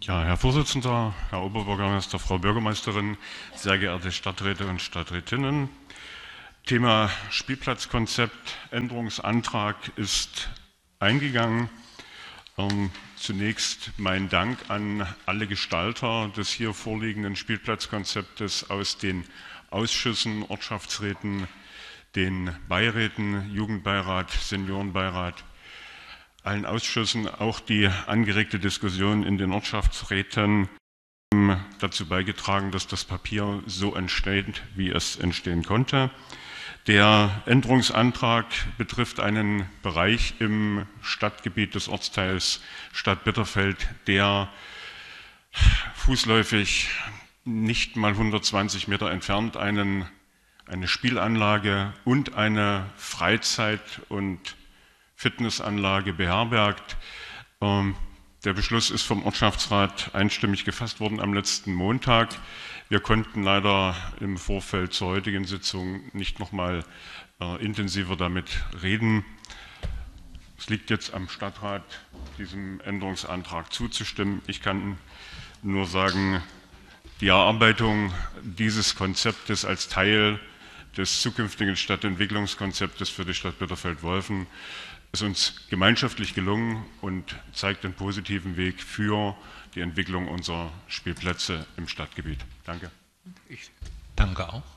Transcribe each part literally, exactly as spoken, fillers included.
Ja, Herr Vorsitzender, Herr Oberbürgermeister, Frau Bürgermeisterin, sehr geehrte Stadträte und Stadträtinnen. Thema Spielplatzkonzept, Änderungsantrag ist eingegangen. Ähm, zunächst mein Dank an alle Gestalter des hier vorliegenden Spielplatzkonzeptes aus den Ausschüssen, Ortschaftsräten, den Beiräten, Jugendbeirat, Seniorenbeirat, allen Ausschüssen, auch die angeregte Diskussion in den Ortschaftsräten haben dazu beigetragen, dass das Papier so entsteht, wie es entstehen konnte. Der Änderungsantrag betrifft einen Bereich im Stadtgebiet des Ortsteils Stadtbitterfeld, der fußläufig nicht mal hundertzwanzig Meter entfernt einen, eine Spielanlage und eine Freizeit- und Fitnessanlage beherbergt. Der Beschluss ist vom Ortschaftsrat einstimmig gefasst worden am letzten Montag. Wir konnten leider im Vorfeld zur heutigen Sitzung nicht noch mal äh, intensiver damit reden. Es liegt jetzt am Stadtrat, diesem Änderungsantrag zuzustimmen. Ich kann nur sagen, die Erarbeitung dieses Konzeptes als Teil des zukünftigen Stadtentwicklungskonzeptes für die Stadt Bitterfeld-Wolfen ist uns gemeinschaftlich gelungen und zeigt einen positiven Weg für die Entwicklung unserer Spielplätze im Stadtgebiet. Danke. Ich danke auch.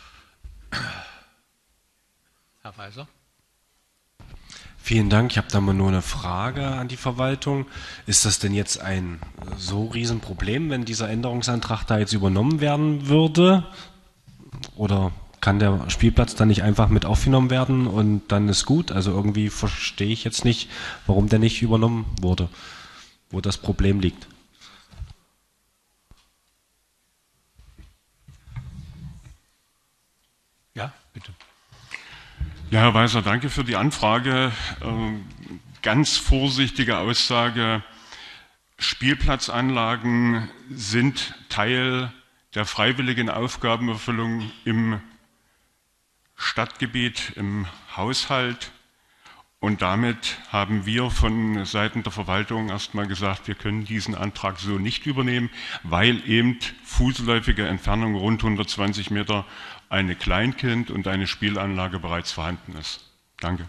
Herr Weiser. Vielen Dank. Ich habe da mal nur eine Frage an die Verwaltung. Ist das denn jetzt ein so Riesenproblem, wenn dieser Änderungsantrag da jetzt übernommen werden würde? Oder kann der Spielplatz dann nicht einfach mit aufgenommen werden und dann ist gut? Also irgendwie verstehe ich jetzt nicht, warum der nicht übernommen wurde, wo das Problem liegt. Ja, bitte. Ja, Herr Weiser, danke für die Anfrage. Ganz vorsichtige Aussage. Spielplatzanlagen sind Teil der freiwilligen Aufgabenerfüllung im Stadtgebiet, im Haushalt. Und damit haben wir von Seiten der Verwaltung erstmal gesagt, wir können diesen Antrag so nicht übernehmen, weil eben fußläufige Entfernung rund hundertzwanzig Meter eine Kleinkind- und eine Spielanlage bereits vorhanden ist. Danke.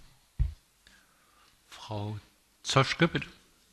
Frau Zoschke, bitte.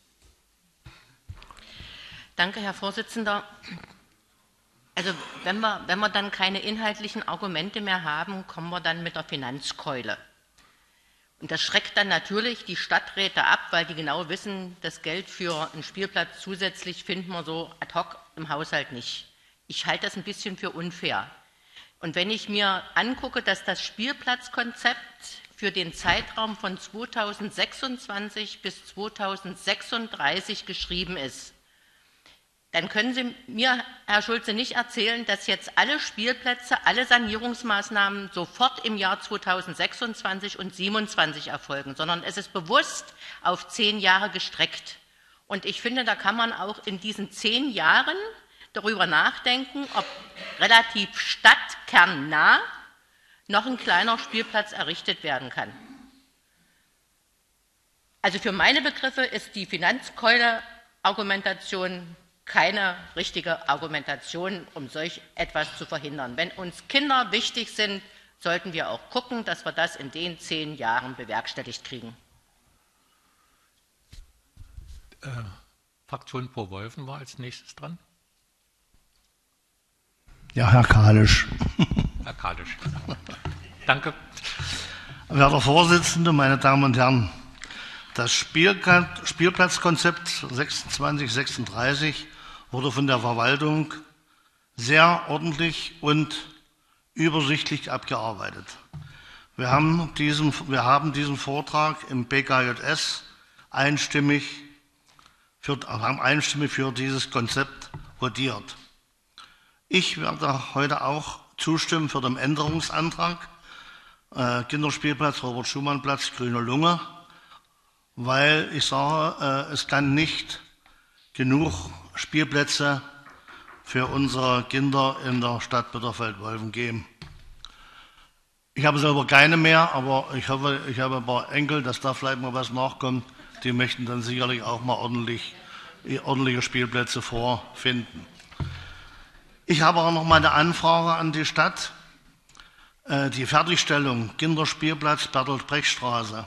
Danke, Herr Vorsitzender. Also wenn wir, wenn wir dann keine inhaltlichen Argumente mehr haben, kommen wir dann mit der Finanzkeule. Und das schreckt dann natürlich die Stadträte ab, weil die genau wissen, das Geld für einen Spielplatz zusätzlich finden wir so ad hoc im Haushalt nicht. Ich halte das ein bisschen für unfair. Und wenn ich mir angucke, dass das Spielplatzkonzept für den Zeitraum von zweitausendsechsundzwanzig bis zweitausendsechsunddreißig geschrieben ist, dann können Sie mir, Herr Schulze, nicht erzählen, dass jetzt alle Spielplätze, alle Sanierungsmaßnahmen sofort im Jahr zweitausendsechsundzwanzig und siebenundzwanzig erfolgen, sondern es ist bewusst auf zehn Jahre gestreckt. Und ich finde, da kann man auch in diesen zehn Jahren darüber nachdenken, ob relativ stadtkernnah noch ein kleiner Spielplatz errichtet werden kann. Also für meine Begriffe ist die Finanzkeule-Argumentation keine richtige Argumentation, um solch etwas zu verhindern. Wenn uns Kinder wichtig sind, sollten wir auch gucken, dass wir das in den zehn Jahren bewerkstelligt kriegen. Äh, Fraktion Pro Wolfen war als nächstes dran. Ja, Herr Kalisch. Herr Kalisch. Danke. Werter Vorsitzende, meine Damen und Herren, das Spielplatzkonzept sechsundzwanzig sechsunddreißig wurde von der Verwaltung sehr ordentlich und übersichtlich abgearbeitet. Wir haben diesen, wir haben diesen Vortrag im B K J S einstimmig für, haben einstimmig für dieses Konzept votiert. Ich werde heute auch zustimmen für den Änderungsantrag äh, Kinderspielplatz, Robert-Schumann-Platz, Grüne Lunge, weil ich sage, äh, es kann nicht genug Spielplätze für unsere Kinder in der Stadt Bitterfeld-Wolfen geben. Ich habe selber keine mehr, aber ich hoffe, ich habe ein paar Enkel, dass da vielleicht mal was nachkommt. Die möchten dann sicherlich auch mal ordentlich ordentliche Spielplätze vorfinden. Ich habe auch noch mal eine Anfrage an die Stadt. Die Fertigstellung Kinderspielplatz Bertolt-Brecht-Straße,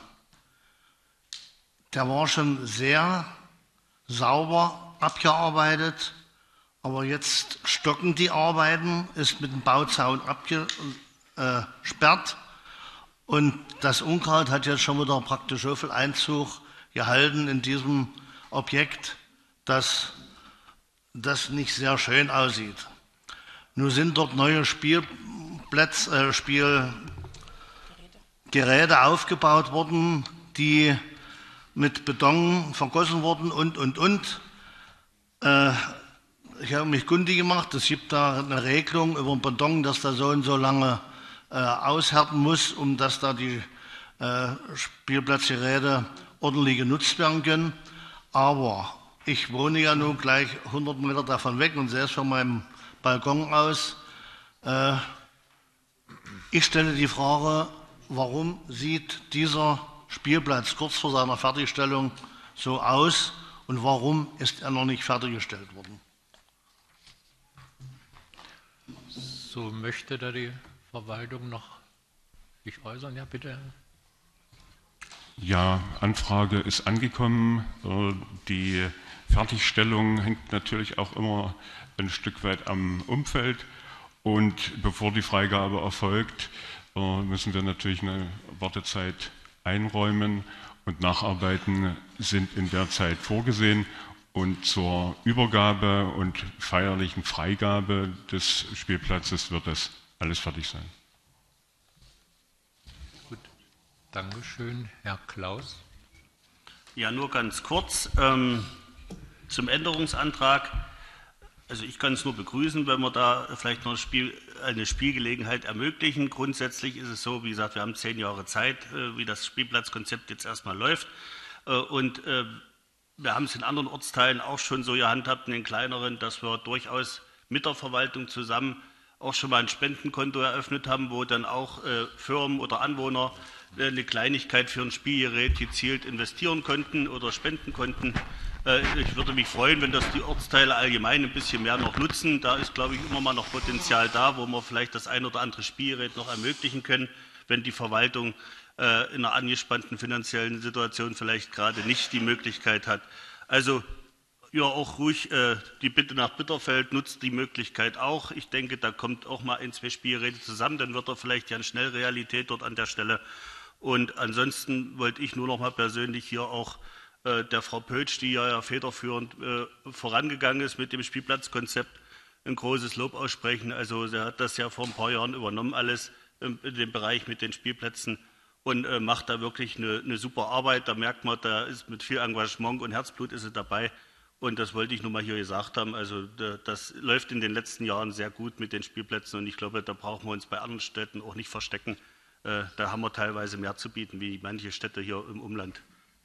der war schon sehr sauber abgearbeitet, aber jetzt stocken die Arbeiten, ist mit dem Bauzaun abgesperrt und das Unkraut hat jetzt schon wieder praktisch so viel Einzug gehalten in diesem Objekt, dass das nicht sehr schön aussieht. Nun sind dort neue Spielplätze, äh, Spielgeräte aufgebaut worden, die mit Beton vergossen wurden und, und, und. Äh, ich habe mich kundig gemacht, es gibt da eine Regelung über den Beton, dass der so und so lange äh, aushärten muss, um dass da die äh, Spielplatzgeräte ordentlich genutzt werden können. Aber ich wohne ja nun gleich hundert Meter davon weg und sehe es von meinem Balkon aus. Äh, ich stelle die Frage, warum sieht dieser Spielplatz kurz vor seiner Fertigstellung so aus und warum ist er noch nicht fertiggestellt worden? So, möchte da die Verwaltung noch sich äußern? Ja, bitte. Ja, Anfrage ist angekommen. Die Fertigstellung hängt natürlich auch immer ein Stück weit am Umfeld. Und bevor die Freigabe erfolgt, müssen wir natürlich eine Wartezeit einräumen und Nacharbeiten sind in der Zeit vorgesehen. Und zur Übergabe und feierlichen Freigabe des Spielplatzes wird das alles fertig sein. Gut, Dankeschön. Herr Klaus. Ja, nur ganz kurz ähm, zum Änderungsantrag. Also ich kann es nur begrüßen, wenn wir da vielleicht noch ein Spiel, eine Spielgelegenheit ermöglichen. Grundsätzlich ist es so, wie gesagt, wir haben zehn Jahre Zeit, äh, wie das Spielplatzkonzept jetzt erstmal läuft. Äh, und äh, wir haben es in anderen Ortsteilen auch schon so gehandhabt, in den kleineren, dass wir durchaus mit der Verwaltung zusammen auch schon mal ein Spendenkonto eröffnet haben, wo dann auch äh, Firmen oder Anwohner äh, eine Kleinigkeit für ein Spielgerät gezielt investieren konnten oder spenden konnten. Äh, ich würde mich freuen, wenn das die Ortsteile allgemein ein bisschen mehr noch nutzen. Da ist, glaube ich, immer mal noch Potenzial da, wo wir vielleicht das ein oder andere Spielgerät noch ermöglichen können, wenn die Verwaltung äh, in einer angespannten finanziellen Situation vielleicht gerade nicht die Möglichkeit hat. Also ja, auch ruhig äh, die Bitte nach Bitterfeld nutzt die Möglichkeit auch. Ich denke, da kommt auch mal ein, zwei Spielgeräte zusammen, dann wird er vielleicht ja schnell Realität dort an der Stelle. Und ansonsten wollte ich nur noch mal persönlich hier auch äh, der Frau Pötsch, die ja, ja federführend äh, vorangegangen ist mit dem Spielplatzkonzept, ein großes Lob aussprechen. Also sie hat das ja vor ein paar Jahren übernommen, alles in, in dem Bereich mit den Spielplätzen und äh, macht da wirklich eine, eine super Arbeit. Da merkt man, da ist mit viel Engagement und Herzblut ist sie dabei. Und das wollte ich nur mal hier gesagt haben. Also das läuft in den letzten Jahren sehr gut mit den Spielplätzen und ich glaube, da brauchen wir uns bei anderen Städten auch nicht verstecken. Da haben wir teilweise mehr zu bieten wie manche Städte hier im Umland.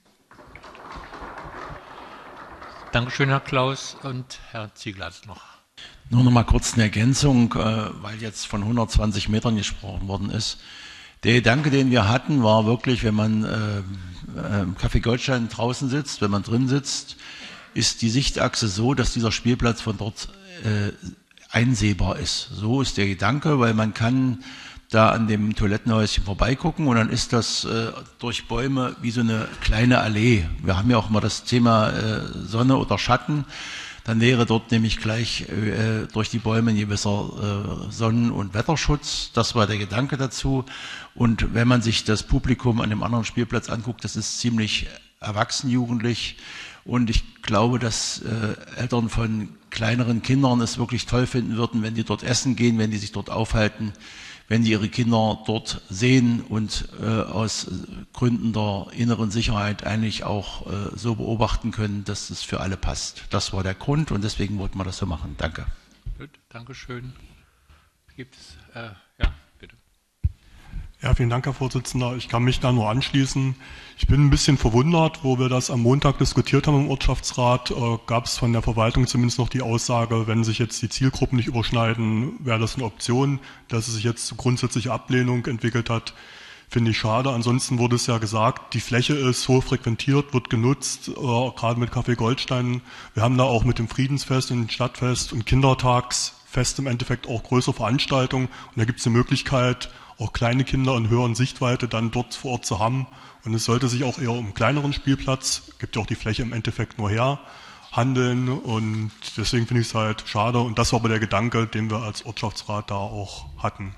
Dankeschön, Herr Klaus. Und Herr Ziegler hat noch. Nur noch mal kurz eine Ergänzung, weil jetzt von hundertzwanzig Metern gesprochen worden ist. Der Gedanke, den wir hatten, war wirklich, wenn man äh, im Café Goldstein draußen sitzt, wenn man drin sitzt, ist die Sichtachse so, dass dieser Spielplatz von dort äh, einsehbar ist. So ist der Gedanke, weil man kann da an dem Toilettenhäuschen vorbeigucken und dann ist das äh, durch Bäume wie so eine kleine Allee. Wir haben ja auch immer das Thema äh, Sonne oder Schatten. Dann wäre dort nämlich gleich äh, durch die Bäume ein gewisser äh, Sonnen- und Wetterschutz. Das war der Gedanke dazu. Und wenn man sich das Publikum an dem anderen Spielplatz anguckt, das ist ziemlich erwachsenjugendlich. Und ich glaube, dass äh, Eltern von kleineren Kindern es wirklich toll finden würden, wenn die dort essen gehen, wenn die sich dort aufhalten, wenn die ihre Kinder dort sehen und äh, aus Gründen der inneren Sicherheit eigentlich auch äh, so beobachten können, dass es für alle passt. Das war der Grund und deswegen wollten wir das so machen. Danke. Gut, Dankeschön. Gibt es, äh, ja, bitte. Ja, vielen Dank, Herr Vorsitzender. Ich kann mich da nur anschließen. Ich bin ein bisschen verwundert, wo wir das am Montag diskutiert haben im Ortschaftsrat, äh, gab es von der Verwaltung zumindest noch die Aussage, wenn sich jetzt die Zielgruppen nicht überschneiden, wäre das eine Option. Dass es sich jetzt zu grundsätzlicher Ablehnung entwickelt hat, finde ich schade. Ansonsten wurde es ja gesagt, die Fläche ist hoch frequentiert, wird genutzt, äh, gerade mit Café Goldstein. Wir haben da auch mit dem Friedensfest und Stadtfest und Kindertagsfest im Endeffekt auch größere Veranstaltungen. Und da gibt es eine Möglichkeit, auch kleine Kinder in höheren Sichtweite dann dort vor Ort zu haben. Und es sollte sich auch eher um einen kleineren Spielplatz, gibt ja auch die Fläche im Endeffekt nur her, handeln. Und deswegen finde ich es halt schade. Und das war aber der Gedanke, den wir als Ortschaftsrat da auch hatten.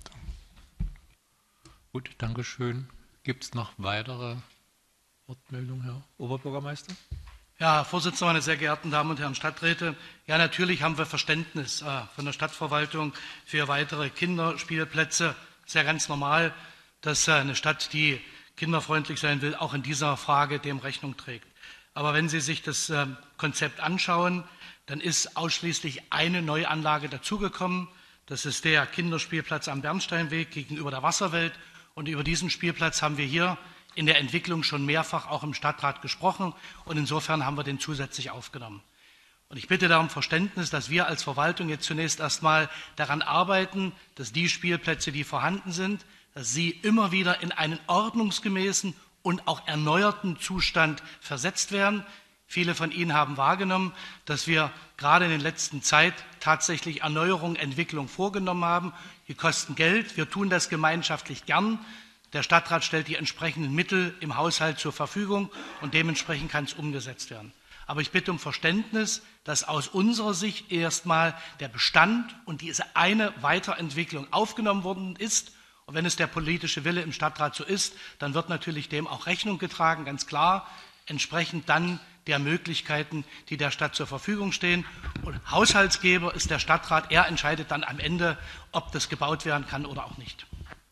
Gut, Dankeschön. Gibt es noch weitere Wortmeldungen, Herr Oberbürgermeister? Ja, Herr Vorsitzender, meine sehr geehrten Damen und Herren Stadträte, ja, natürlich haben wir Verständnis äh, von der Stadtverwaltung für weitere Kinderspielplätze. Es ist ja ganz normal, dass äh, eine Stadt, die kinderfreundlich sein will, auch in dieser Frage dem Rechnung trägt. Aber wenn Sie sich das äh, Konzept anschauen, dann ist ausschließlich eine Neuanlage dazugekommen. Das ist der Kinderspielplatz am Bernsteinweg gegenüber der Wasserwelt. Und über diesen Spielplatz haben wir hier in der Entwicklung schon mehrfach auch im Stadtrat gesprochen. Und insofern haben wir den zusätzlich aufgenommen. Und ich bitte darum Verständnis, dass wir als Verwaltung jetzt zunächst erstmal daran arbeiten, dass die Spielplätze, die vorhanden sind, dass sie immer wieder in einen ordnungsgemäßen und auch erneuerten Zustand versetzt werden. Viele von Ihnen haben wahrgenommen, dass wir gerade in der letzten Zeit tatsächlich Erneuerung, Entwicklung vorgenommen haben. Die kosten Geld. Wir tun das gemeinschaftlich gern. Der Stadtrat stellt die entsprechenden Mittel im Haushalt zur Verfügung und dementsprechend kann es umgesetzt werden. Aber ich bitte um Verständnis, dass aus unserer Sicht erstmal der Bestand und diese eine Weiterentwicklung aufgenommen worden ist. Und wenn es der politische Wille im Stadtrat so ist, dann wird natürlich dem auch Rechnung getragen, ganz klar, entsprechend dann der Möglichkeiten, die der Stadt zur Verfügung stehen. Und Haushaltsgeber ist der Stadtrat. Er entscheidet dann am Ende, ob das gebaut werden kann oder auch nicht.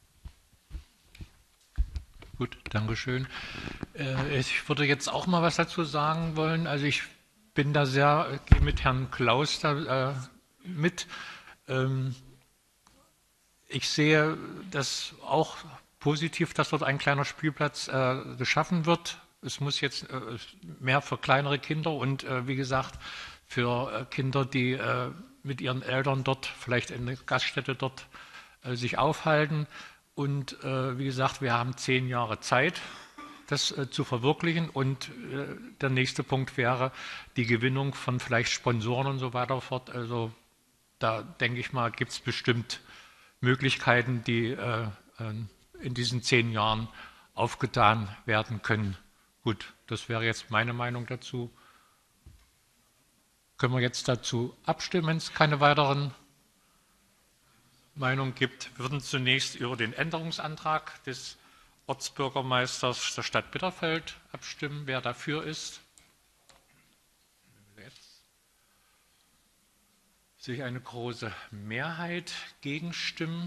Gut, Dankeschön. Äh, ich würde jetzt auch mal was dazu sagen wollen. Also ich bin da sehr, gehe mit Herrn Klaus da äh, mit. Ähm, ich sehe das auch positiv, dass dort ein kleiner Spielplatz äh, geschaffen wird. Es muss jetzt äh, mehr für kleinere Kinder und äh, wie gesagt für äh, Kinder, die äh, mit ihren Eltern dort, vielleicht in der Gaststätte dort äh, sich aufhalten. Und äh, wie gesagt, wir haben zehn Jahre Zeit, das äh, zu verwirklichen. Und äh, der nächste Punkt wäre die Gewinnung von vielleicht Sponsoren und so weiter fort. Also da denke ich mal, gibt es bestimmt Möglichkeiten, die äh, in diesen zehn Jahren aufgetan werden können. Gut, das wäre jetzt meine Meinung dazu. Können wir jetzt dazu abstimmen, wenn es keine weiteren Meinungen gibt? Wir würden zunächst über den Änderungsantrag des Ortsbürgermeisters der Stadt Bitterfeld abstimmen. Wer dafür ist? Jetzt sehe ich eine große Mehrheit gegenstimmen.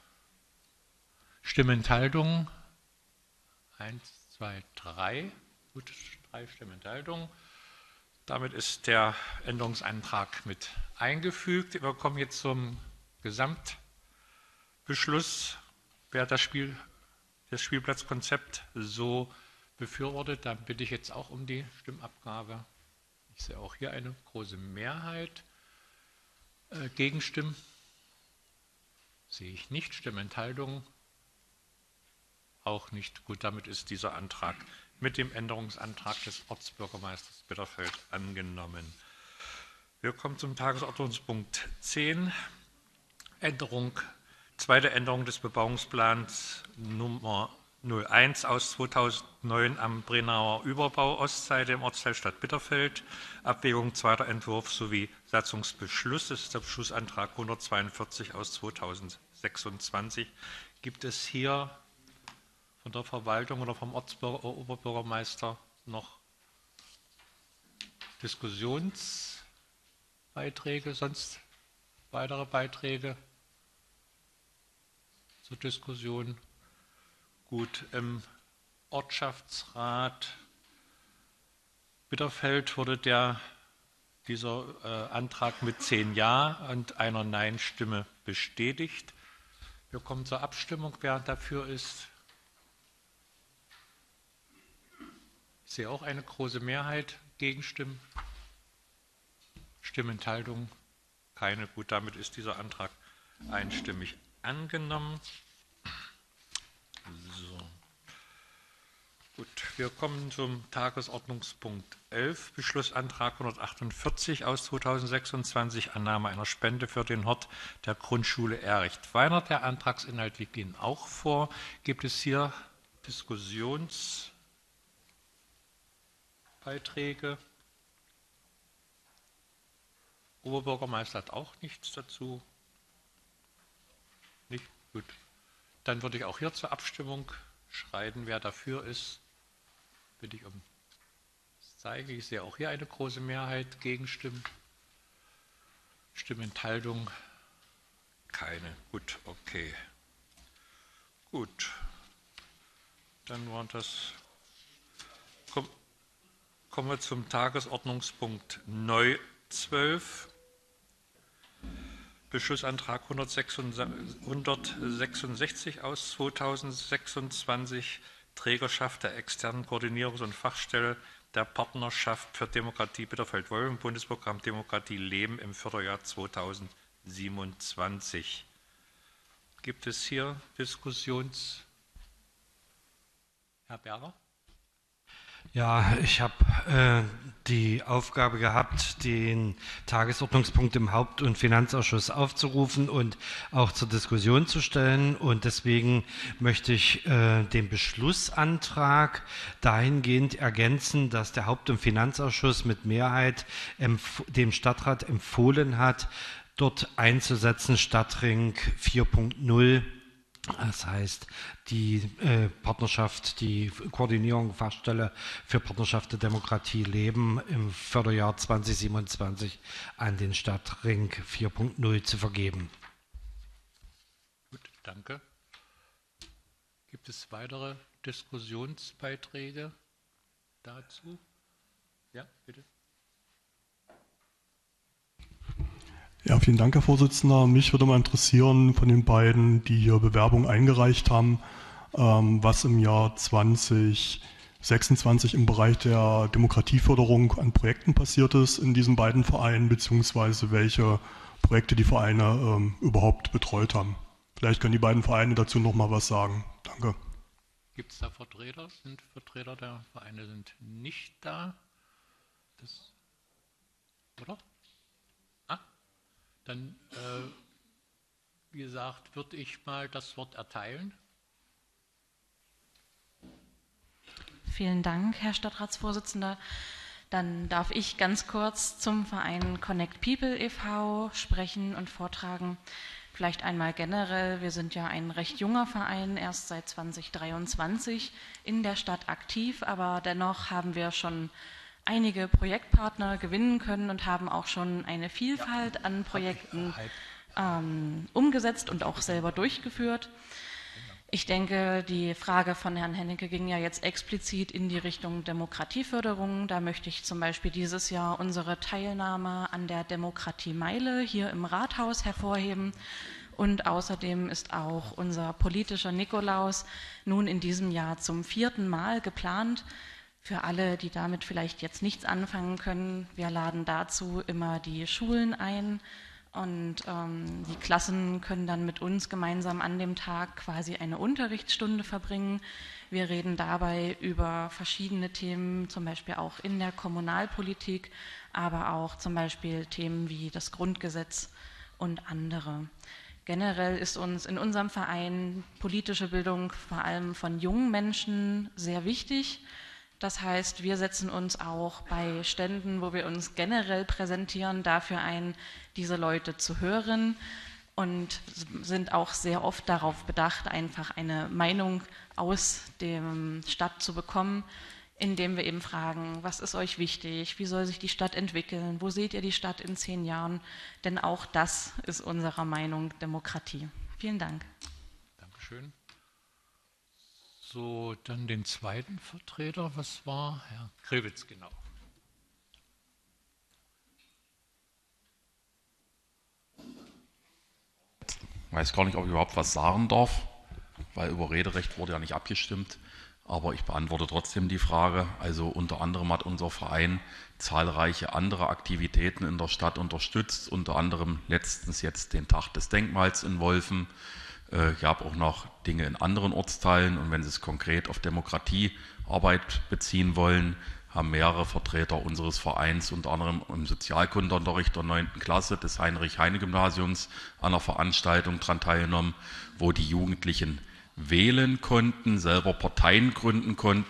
Stimmenthaltung. Eins, zwei, drei. Gut, drei Stimmenthaltungen. Damit ist der Änderungsantrag mit eingefügt. Wir kommen jetzt zum Gesamtbeschluss. Wer das, Spiel, das Spielplatzkonzept so befürwortet, dann bitte ich jetzt auch um die Stimmabgabe. Ich sehe auch hier eine große Mehrheit. Äh, Gegenstimmen sehe ich nicht. Stimmenthaltung auch nicht. Gut, damit ist dieser Antrag mit dem Änderungsantrag des Ortsbürgermeisters Bitterfeld angenommen. Wir kommen zum Tagesordnungspunkt zehn. Änderung, zweite Änderung des Bebauungsplans Nummer null eins aus zweitausendneun am Brenauer Überbau Ostseite im Ortsteil Stadt Bitterfeld. Abwägung zweiter Entwurf sowie Satzungsbeschluss. Das ist der Beschlussantrag hundertzweiundvierzig aus zweitausendsechsundzwanzig. Gibt es hier von der Verwaltung oder vom Ortsoberbürgermeister noch Diskussionsbeiträge, sonst weitere Beiträge zur Diskussion? Gut, im Ortschaftsrat Bitterfeld wurde der, dieser äh, Antrag mit zehn Ja und einer Nein-Stimme bestätigt. Wir kommen zur Abstimmung. Wer dafür ist? Ich sehe auch eine große Mehrheit. Gegenstimmen? Stimmenthaltung? Keine. Gut, damit ist dieser Antrag einstimmig angenommen. Gut, wir kommen zum Tagesordnungspunkt elf, Beschlussantrag hundertachtundvierzig aus zweitausendsechsundzwanzig, Annahme einer Spende für den Hort der Grundschule Erich-Weiner. Der Antragsinhalt liegt Ihnen auch vor. Gibt es hier Diskussionsbeiträge? Oberbürgermeister hat auch nichts dazu. Nicht? Gut. Dann würde ich auch hier zur Abstimmung schreiten. Wer dafür ist, bitte ich um das Zeichen. Ich sehe auch hier eine große Mehrheit. Gegenstimmen? Stimmenthaltung? Keine. Gut, okay. Gut. Dann war das. Komm, kommen wir zum Tagesordnungspunkt neun zwölf. Beschlussantrag hundertsechsundsechzig aus zweitausendsechsundzwanzig, Trägerschaft der externen Koordinierungs- und Fachstelle der Partnerschaft für Demokratie Bitterfeld-Wolfen, Bundesprogramm Demokratie Leben im Förderjahr zweitausendsiebenundzwanzig. Gibt es hier Diskussions... Herr Berger? Ja, ich habe äh, die Aufgabe gehabt, den Tagesordnungspunkt im Haupt- und Finanzausschuss aufzurufen und auch zur Diskussion zu stellen. Und deswegen möchte ich äh, den Beschlussantrag dahingehend ergänzen, dass der Haupt- und Finanzausschuss mit Mehrheit dem Stadtrat empfohlen hat, dort einzusetzen Stadtring vier Punkt null. Das heißt, die äh, Partnerschaft, die Koordinierung, Fachstelle für Partnerschaft der Demokratie Leben im Förderjahr zweitausendsiebenundzwanzig an den Stadtring vier Punkt null zu vergeben. Gut, danke. Gibt es weitere Diskussionsbeiträge dazu? Ja, bitte. Ja, vielen Dank, Herr Vorsitzender. Mich würde mal interessieren von den beiden, die hier Bewerbung eingereicht haben, ähm, was im Jahr zweitausendsechsundzwanzig im Bereich der Demokratieförderung an Projekten passiert ist in diesen beiden Vereinen, beziehungsweise welche Projekte die Vereine ähm, überhaupt betreut haben. Vielleicht können die beiden Vereine dazu noch mal was sagen. Danke. Gibt es da Vertreter? Sind Vertreter der Vereine sind nicht da? Das, oder? Dann, äh, wie gesagt, würde ich mal das Wort erteilen. Vielen Dank, Herr Stadtratsvorsitzender. Dann darf ich ganz kurz zum Verein Connect People e V sprechen und vortragen. Vielleicht einmal generell, wir sind ja ein recht junger Verein, erst seit zweitausenddreiundzwanzig in der Stadt aktiv, aber dennoch haben wir schon einige Projektpartner gewinnen können und haben auch schon eine Vielfalt an Projekten ähm, umgesetzt und auch selber durchgeführt. Ich denke, die Frage von Herrn Hennecke ging ja jetzt explizit in die Richtung Demokratieförderung. Da möchte ich zum Beispiel dieses Jahr unsere Teilnahme an der Demokratiemeile hier im Rathaus hervorheben. Und außerdem ist auch unser politischer Nikolaus nun in diesem Jahr zum vierten Mal geplant. Für alle, die damit vielleicht jetzt nichts anfangen können, wir laden dazu immer die Schulen ein und ähm, die Klassen können dann mit uns gemeinsam an dem Tag quasi eine Unterrichtsstunde verbringen. Wir reden dabei über verschiedene Themen, zum Beispiel auch in der Kommunalpolitik, aber auch zum Beispiel Themen wie das Grundgesetz und andere. Generell ist uns in unserem Verein politische Bildung vor allem von jungen Menschen sehr wichtig. Das heißt, wir setzen uns auch bei Ständen, wo wir uns generell präsentieren, dafür ein, diese Leute zu hören und sind auch sehr oft darauf bedacht, einfach eine Meinung aus der Stadt zu bekommen, indem wir eben fragen, was ist euch wichtig, wie soll sich die Stadt entwickeln, wo seht ihr die Stadt in zehn Jahren, denn auch das ist unserer Meinung Demokratie. Vielen Dank. Dankeschön. So, dann den zweiten Vertreter, was war? Herr Krewitz, genau. Ich weiß gar nicht, ob ich überhaupt was sagen darf, weil über Rederecht wurde ja nicht abgestimmt, aber ich beantworte trotzdem die Frage. Also unter anderem hat unser Verein zahlreiche andere Aktivitäten in der Stadt unterstützt, unter anderem letztens jetzt den Tag des Denkmals in Wolfen. Ich habe auch noch Dinge in anderen Ortsteilen und wenn Sie es konkret auf Demokratie Arbeit beziehen wollen, haben mehrere Vertreter unseres Vereins, unter anderem im Sozialkundeunterricht der neunten Klasse des Heinrich-Heine-Gymnasiums, an einer Veranstaltung daran teilgenommen, wo die Jugendlichen wählen konnten, selber Parteien gründen konnten